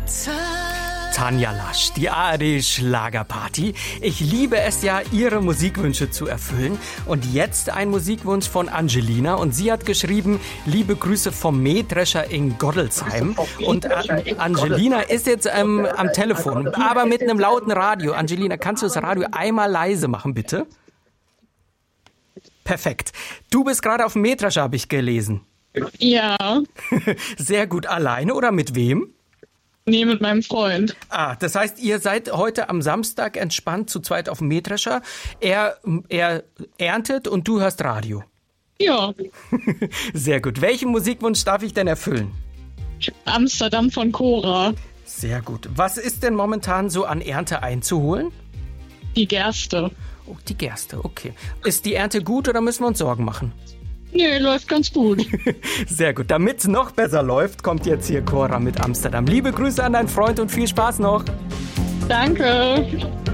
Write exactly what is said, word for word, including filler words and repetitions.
Tanja Lasch, die A R D-Schlagerparty. Ich liebe es ja, Ihre Musikwünsche zu erfüllen. Und jetzt ein Musikwunsch von Angelina. Und sie hat geschrieben, liebe Grüße vom Mähdrescher in Gottelsheim. Und äh, Angelina ist jetzt ähm, am Telefon, aber mit einem lauten Radio. Angelina, kannst du das Radio einmal leise machen, bitte? Perfekt. Du bist gerade auf dem Mähdrescher, habe ich gelesen. Ja. Sehr gut. Alleine oder mit wem? Nee, mit meinem Freund. Ah, das heißt, ihr seid heute am Samstag entspannt zu zweit auf dem Mähdrescher. Er, er erntet und du hörst Radio. Ja. Sehr gut. Welchen Musikwunsch darf ich denn erfüllen? Amsterdam von Cora. Sehr gut. Was ist denn momentan so an Ernte einzuholen? Die Gerste. Oh, die Gerste, okay. Ist die Ernte gut oder müssen wir uns Sorgen machen? Nee, läuft ganz gut. Sehr gut. Damit es noch besser läuft, kommt jetzt hier Cora mit Amsterdam. Liebe Grüße an deinen Freund und viel Spaß noch. Danke.